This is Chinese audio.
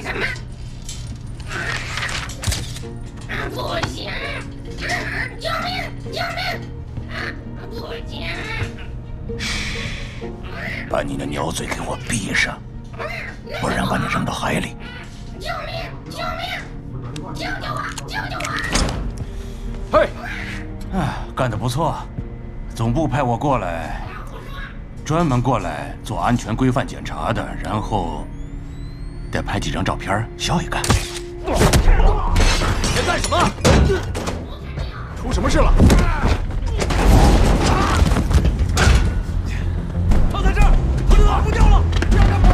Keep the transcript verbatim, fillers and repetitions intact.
不行！救命！救命！不行！ 把你的鸟嘴给我闭上，不然把你扔到海里！ 救命！救命！救救我！救救我！ 嘿，啊，干得不错，总部派我过来，专门过来做安全规范检查的，然后得拍几张照片，笑一干。 你在干什么？出什么事了？他在这儿，他拉不掉了，不要让。